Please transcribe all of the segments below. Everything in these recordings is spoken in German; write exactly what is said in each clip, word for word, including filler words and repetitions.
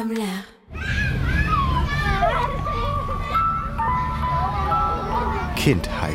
comme l'air. Kindheiten.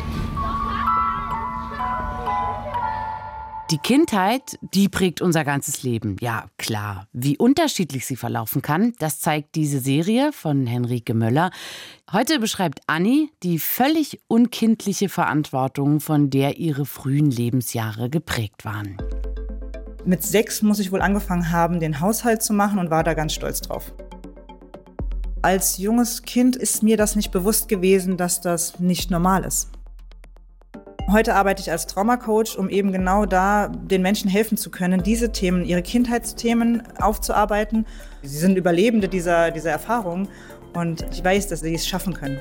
Die Kindheit, die prägt unser ganzes Leben. Ja, klar. Wie unterschiedlich sie verlaufen kann, das zeigt diese Serie von Henrike Möller. Heute beschreibt Anni die völlig unkindliche Verantwortung, von der ihre frühen Lebensjahre geprägt waren. Mit sechs muss ich wohl angefangen haben, den Haushalt zu machen und war da ganz stolz drauf. Als junges Kind ist mir das nicht bewusst gewesen, dass das nicht normal ist. Heute arbeite ich als Traumacoach, um eben genau da den Menschen helfen zu können, diese Themen, ihre Kindheitsthemen aufzuarbeiten. Sie sind Überlebende dieser, dieser Erfahrung und ich weiß, dass sie es schaffen können.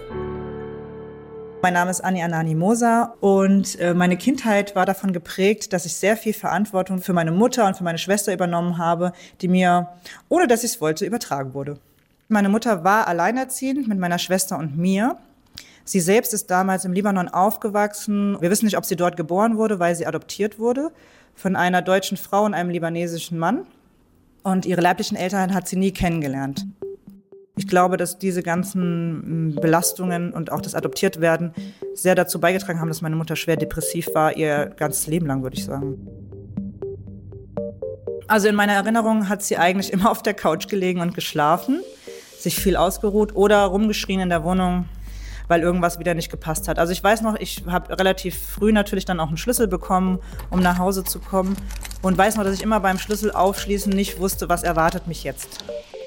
Mein Name ist Anni Anani Moser und meine Kindheit war davon geprägt, dass ich sehr viel Verantwortung für meine Mutter und für meine Schwester übernommen habe, die mir, ohne dass ich es wollte, übertragen wurde. Meine Mutter war alleinerziehend mit meiner Schwester und mir. Sie selbst ist damals im Libanon aufgewachsen. Wir wissen nicht, ob sie dort geboren wurde, weil sie adoptiert wurde von einer deutschen Frau und einem libanesischen Mann. Und ihre leiblichen Eltern hat sie nie kennengelernt. Ich glaube, dass diese ganzen Belastungen und auch das Adoptiertwerden sehr dazu beigetragen haben, dass meine Mutter schwer depressiv war, ihr ganzes Leben lang, würde ich sagen. Also in meiner Erinnerung hat sie eigentlich immer auf der Couch gelegen und geschlafen, sich viel ausgeruht oder rumgeschrien in der Wohnung, weil irgendwas wieder nicht gepasst hat. Also ich weiß noch, ich habe relativ früh natürlich dann auch einen Schlüssel bekommen, um nach Hause zu kommen. Und weiß noch, dass ich immer beim Schlüssel aufschließen nicht wusste, was erwartet mich jetzt.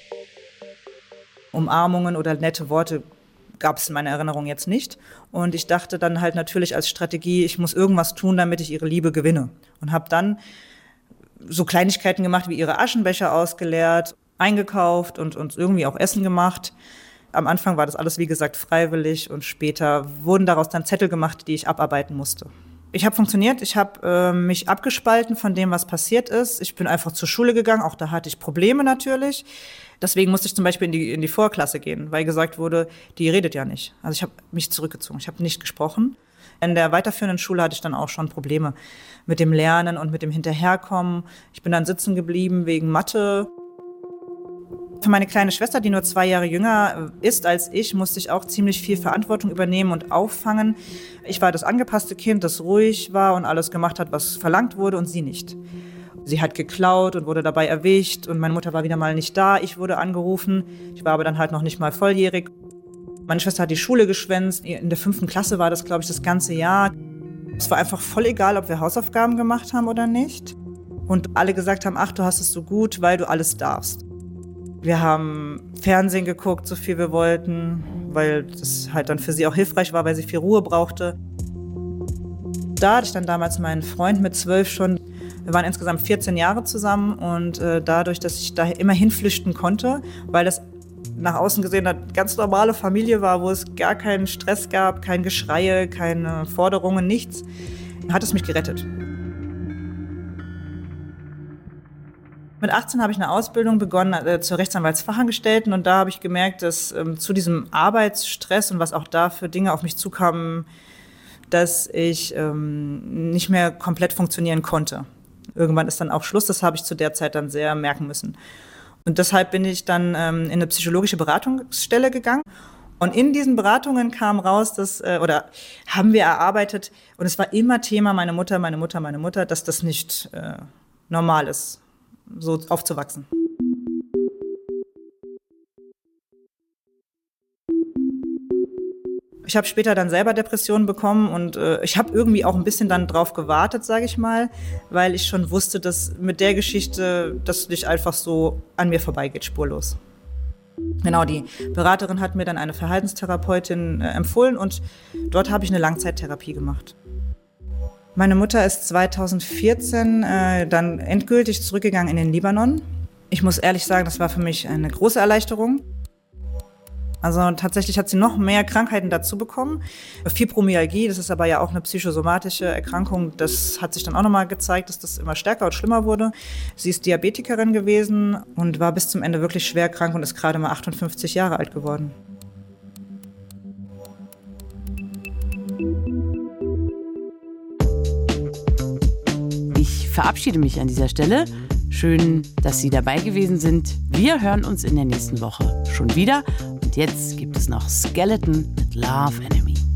Umarmungen oder nette Worte gab es in meiner Erinnerung jetzt nicht. Und ich dachte dann halt natürlich als Strategie, ich muss irgendwas tun, damit ich ihre Liebe gewinne. Und habe dann so Kleinigkeiten gemacht, wie ihre Aschenbecher ausgeleert, eingekauft und uns irgendwie auch Essen gemacht. Am Anfang war das alles, wie gesagt, freiwillig und später wurden daraus dann Zettel gemacht, die ich abarbeiten musste. Ich habe funktioniert, ich habe äh, mich abgespalten von dem, was passiert ist. Ich bin einfach zur Schule gegangen, auch da hatte ich Probleme natürlich. Deswegen musste ich zum Beispiel in die, in die Vorklasse gehen, weil gesagt wurde, die redet ja nicht. Also ich habe mich zurückgezogen, ich habe nicht gesprochen. In der weiterführenden Schule hatte ich dann auch schon Probleme mit dem Lernen und mit dem Hinterherkommen. Ich bin dann sitzen geblieben wegen Mathe. Für meine kleine Schwester, die nur zwei Jahre jünger ist als ich, musste ich auch ziemlich viel Verantwortung übernehmen und auffangen. Ich war das angepasste Kind, das ruhig war und alles gemacht hat, was verlangt wurde, und sie nicht. Sie hat geklaut und wurde dabei erwischt und meine Mutter war wieder mal nicht da. Ich wurde angerufen. Ich war aber dann halt noch nicht mal volljährig. Meine Schwester hat die Schule geschwänzt. In der fünften Klasse war das, glaube ich, das ganze Jahr. Es war einfach voll egal, ob wir Hausaufgaben gemacht haben oder nicht. Und alle gesagt haben, ach, du hast es so gut, weil du alles darfst. Wir haben Fernsehen geguckt, so viel wir wollten, weil das halt dann für sie auch hilfreich war, weil sie viel Ruhe brauchte. Da hatte ich dann damals meinen Freund mit zwölf schon. Wir waren insgesamt vierzehn Jahre zusammen und äh, dadurch, dass ich da immer hinflüchten konnte, weil das nach außen gesehen eine ganz normale Familie war, wo es gar keinen Stress gab, kein Geschreie, keine Forderungen, nichts, hat es mich gerettet. Mit achtzehn habe ich eine Ausbildung begonnen äh, zur Rechtsanwaltsfachangestellten und da habe ich gemerkt, dass ähm, zu diesem Arbeitsstress und was auch da für Dinge auf mich zukamen, dass ich ähm, nicht mehr komplett funktionieren konnte. Irgendwann ist dann auch Schluss, das habe ich zu der Zeit dann sehr merken müssen. Und deshalb bin ich dann ähm, in eine psychologische Beratungsstelle gegangen. Und in diesen Beratungen kam raus, dass, äh, oder haben wir erarbeitet, und es war immer Thema, meine Mutter, meine Mutter, meine Mutter, dass das nicht äh, normal ist, so aufzuwachsen. Ich habe später dann selber Depressionen bekommen und äh, ich habe irgendwie auch ein bisschen dann drauf gewartet, sage ich mal, weil ich schon wusste, dass mit der Geschichte das nicht einfach so an mir vorbeigeht, spurlos. Genau, die Beraterin hat mir dann eine Verhaltenstherapeutin äh, empfohlen und dort habe ich eine Langzeittherapie gemacht. Meine Mutter ist zweitausendvierzehn äh, dann endgültig zurückgegangen in den Libanon. Ich muss ehrlich sagen, das war für mich eine große Erleichterung. Also tatsächlich hat sie noch mehr Krankheiten dazu bekommen. Fibromyalgie, das ist aber ja auch eine psychosomatische Erkrankung, das hat sich dann auch nochmal gezeigt, dass das immer stärker und schlimmer wurde. Sie ist Diabetikerin gewesen und war bis zum Ende wirklich schwer krank und ist gerade mal achtundfünfzig Jahre alt geworden. Ich verabschiede mich an dieser Stelle. Schön, dass Sie dabei gewesen sind. Wir hören uns in der nächsten Woche schon wieder. Und jetzt gibt es noch Skeleton mit Love Enemy.